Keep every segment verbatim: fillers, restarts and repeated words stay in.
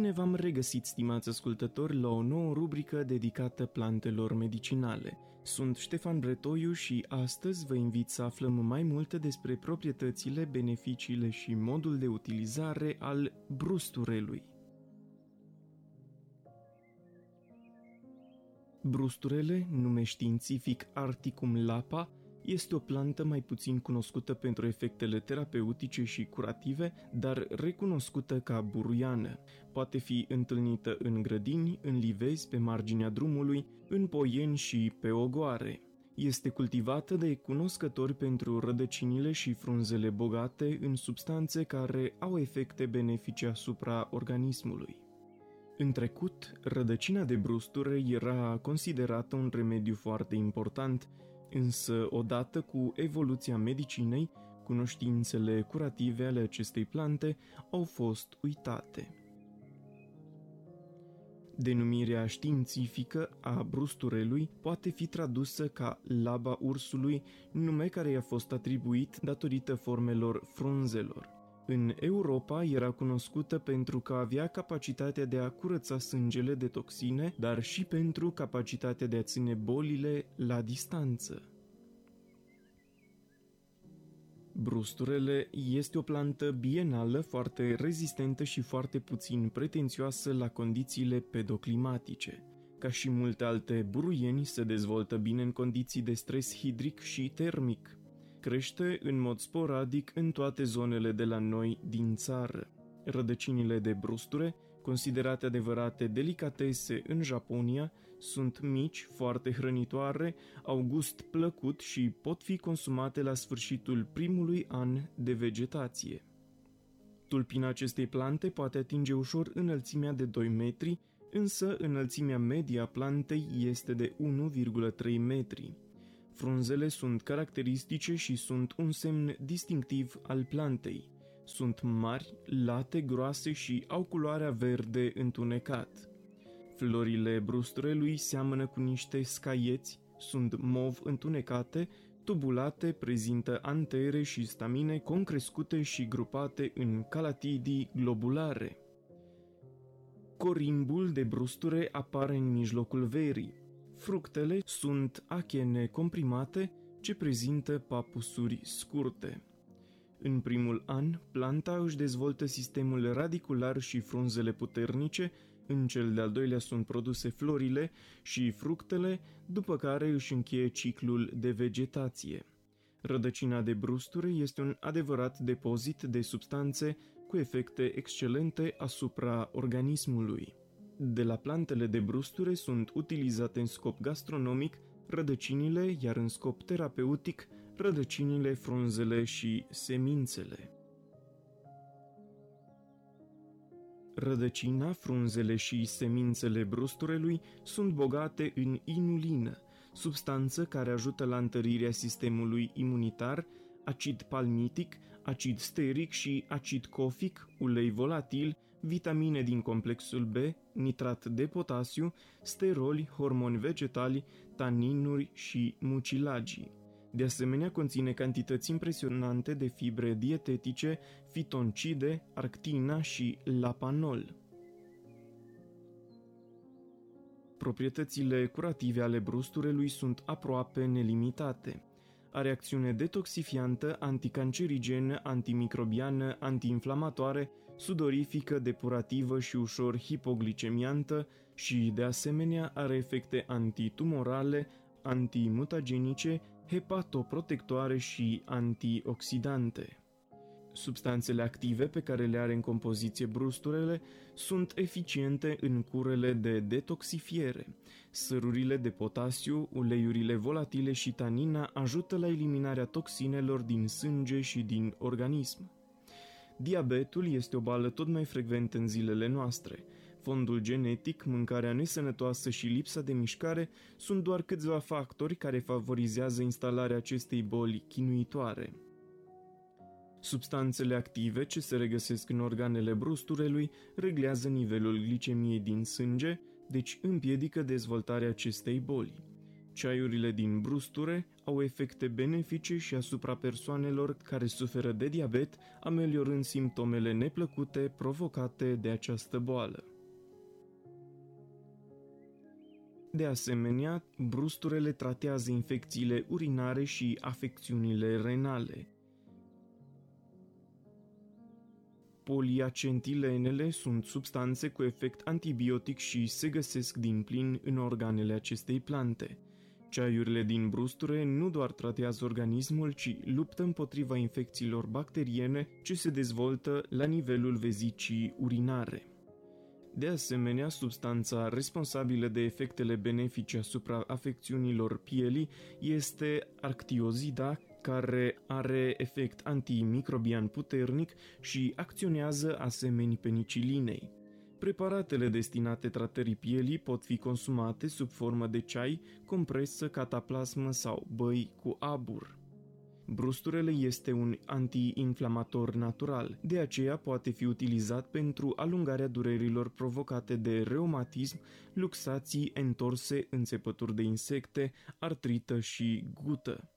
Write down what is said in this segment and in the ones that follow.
Bine v-am regăsit, stimați ascultători, la o nouă rubrică dedicată plantelor medicinale. Sunt Ștefan Bretoiu și astăzi vă invit să aflăm mai multe despre proprietățile, beneficiile și modul de utilizare al brusturelui. Brusturele, nume științific Articum lapa, este o plantă mai puțin cunoscută pentru efectele terapeutice și curative, dar recunoscută ca buruiană. Poate fi întâlnită în grădini, în livezi, pe marginea drumului, în poieni și pe ogoare. Este cultivată de cunoscători pentru rădăcinile și frunzele bogate în substanțe care au efecte benefice asupra organismului. În trecut, rădăcina de brusture era considerată un remediu foarte important, însă odată cu evoluția medicinei, cunoștințele curative ale acestei plante au fost uitate. Denumirea științifică a brusturelui poate fi tradusă ca laba ursului, nume care i-a fost atribuit datorită formelor frunzelor. În Europa era cunoscută pentru că avea capacitatea de a curăța sângele de toxine, dar și pentru capacitatea de a ține bolile la distanță. Brusturele este o plantă bienală foarte rezistentă și foarte puțin pretențioasă la condițiile pedoclimatice. Ca și multe alte buruieni, se dezvoltă bine în condiții de stres hidric și termic. Crește în mod sporadic în toate zonele de la noi din țară. Rădăcinile de brusture, considerate adevărate delicatese în Japonia, sunt mici, foarte hrănitoare, au gust plăcut și pot fi consumate la sfârșitul primului an de vegetație. Tulpina acestei plante poate atinge ușor înălțimea de doi metri, însă înălțimea medie a plantei este de unu virgulă trei metri. Frunzele sunt caracteristice și sunt un semn distinctiv al plantei. Sunt mari, late, groase și au culoarea verde întunecat. Florile brusturelui seamănă cu niște scaieți, sunt mov întunecate, tubulate, prezintă antere și stamine concrescute și grupate în calatidii globulare. Corimbul de brusture apare în mijlocul verii. Fructele sunt achene comprimate ce prezintă papusuri scurte. În primul an, planta își dezvoltă sistemul radicular și frunzele puternice, în cel de-al doilea sunt produse florile și fructele, după care își încheie ciclul de vegetație. Rădăcina de brusture este un adevărat depozit de substanțe cu efecte excelente asupra organismului. De la plantele de brusture sunt utilizate în scop gastronomic rădăcinile, iar în scop terapeutic rădăcinile, frunzele și semințele. Rădăcina, frunzele și semințele brusturelui sunt bogate în inulină, substanță care ajută la întărirea sistemului imunitar, acid palmitic, acid steric și acid cofic, ulei volatil, vitamine din complexul B, nitrat de potasiu, steroli, hormoni vegetali, taninuri și mucilagii. De asemenea, conține cantități impresionante de fibre dietetice, fitoncide, arctina și lapanol. Proprietățile curative ale brusturelui sunt aproape nelimitate. Are acțiune detoxifiantă, anticancerigenă, antimicrobiană, antiinflamatoare, sudorifică, depurativă și ușor hipoglicemiantă și, de asemenea, are efecte antitumorale, antimutagenice, hepatoprotectoare și antioxidante. Substanțele active pe care le are în compoziție brusturele sunt eficiente în curele de detoxifiere. Sărurile de potasiu, uleiurile volatile și tanina ajută la eliminarea toxinelor din sânge și din organism. Diabetul este o boală tot mai frecventă în zilele noastre. Fondul genetic, mâncarea nesănătoasă și lipsa de mișcare sunt doar câțiva factori care favorizează instalarea acestei boli chinuitoare. Substanțele active ce se regăsesc în organele brusturelui reglează nivelul glicemiei din sânge, deci împiedică dezvoltarea acestei boli. Ceaiurile din brusture au efecte benefice și asupra persoanelor care suferă de diabet, ameliorând simptomele neplăcute provocate de această boală. De asemenea, brusturele tratează infecțiile urinare și afecțiunile renale. Poliacentilenele sunt substanțe cu efect antibiotic și se găsesc din plin în organele acestei plante. Ceaiurile din brusture nu doar tratează organismul, ci luptă împotriva infecțiilor bacteriene ce se dezvoltă la nivelul vezicii urinare. De asemenea, substanța responsabilă de efectele benefice asupra afecțiunilor pielii este Arctiozida, care are efect antimicrobian puternic și acționează asemeni penicilinei. Preparatele destinate tratării pielii pot fi consumate sub formă de ceai, compresă, cataplasmă sau băi cu abur. Brusturele este un antiinflamator natural, de aceea poate fi utilizat pentru alungarea durerilor provocate de reumatism, luxații, entorse, înțepături de insecte, artrită și gută.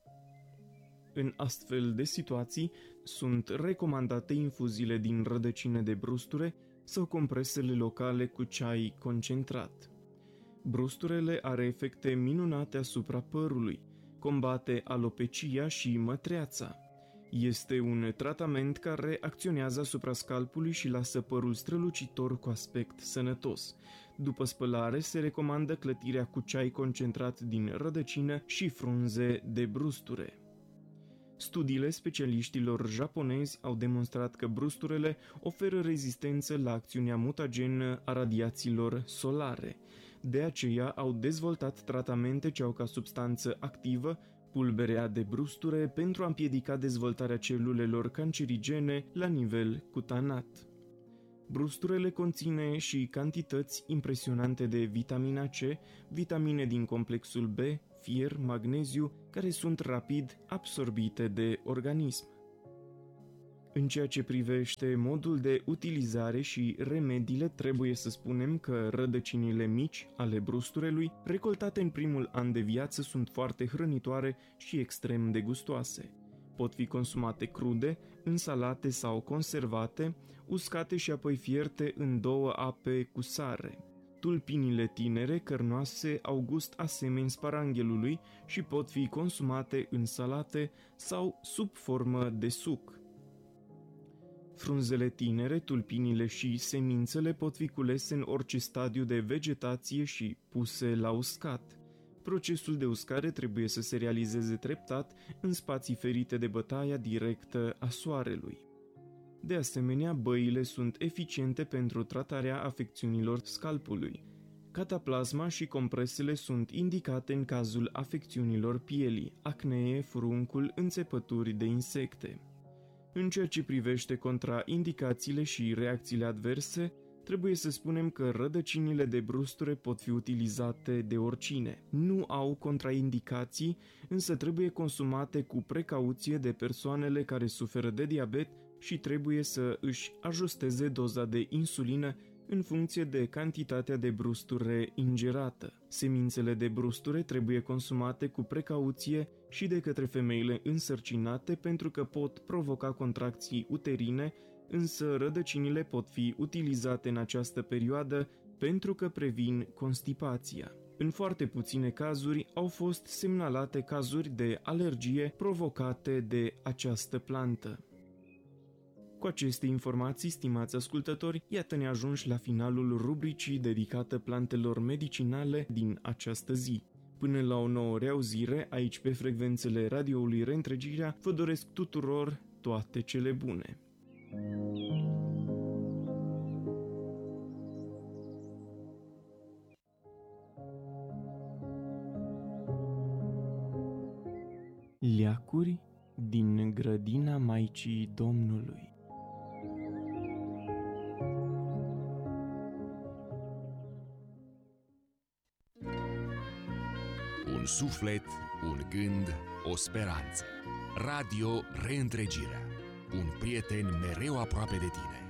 În astfel de situații, sunt recomandate infuziile din rădăcine de brusture sau compresele locale cu ceai concentrat. Brusturele are efecte minunate asupra părului, combate alopecia și mătreața. Este un tratament care acționează asupra scalpului și lasă părul strălucitor cu aspect sănătos. După spălare, se recomandă clătirea cu ceai concentrat din rădăcină și frunze de brusture. Studiile specialiștilor japonezi au demonstrat că brusturele oferă rezistență la acțiunea mutagenă a radiațiilor solare. De aceea au dezvoltat tratamente ce au ca substanță activă pulberea de brusture pentru a împiedica dezvoltarea celulelor cancerigene la nivel cutanat. Brusturele conține și cantități impresionante de vitamina C, vitamine din complexul B, fier, magneziu, care sunt rapid absorbite de organism. În ceea ce privește modul de utilizare și remediile, trebuie să spunem că rădăcinile mici ale brusturelui, recoltate în primul an de viață, sunt foarte hrănitoare și extrem de gustoase. Pot fi consumate crude, în salate sau conservate, uscate și apoi fierte în două ape cu sare. Tulpinile tinere, cărnoase, au gust asemeni sparanghelului și pot fi consumate în salate sau sub formă de suc. Frunzele tinere, tulpinile și semințele pot fi culese în orice stadiu de vegetație și puse la uscat. Procesul de uscare trebuie să se realizeze treptat în spații ferite de bătaia directă a soarelui. De asemenea, băile sunt eficiente pentru tratarea afecțiunilor scalpului. Cataplasma și compresele sunt indicate în cazul afecțiunilor pielii, acnee, furuncul, înțepături de insecte. În ceea ce privește contraindicațiile și reacțiile adverse, trebuie să spunem că rădăcinile de brusture pot fi utilizate de oricine. Nu au contraindicații, însă trebuie consumate cu precauție de persoanele care suferă de diabet și trebuie să își ajusteze doza de insulină în funcție de cantitatea de brusture ingerată. Semințele de brusture trebuie consumate cu precauție și de către femeile însărcinate pentru că pot provoca contracții uterine, însă rădăcinile pot fi utilizate în această perioadă pentru că previn constipația. În foarte puține cazuri au fost semnalate cazuri de alergie provocate de această plantă. Cu aceste informații, stimați ascultători, iată ne ajungi la finalul rubricii dedicată plantelor medicinale din această zi. Până la o nouă reauzire, aici pe frecvențele radioului Reîntregirea, vă doresc tuturor toate cele bune. Leacuri din grădina Maicii Domnului. Un suflet, un gând, o speranță. Radio Reîntregirea. Un prieten mereu aproape de tine.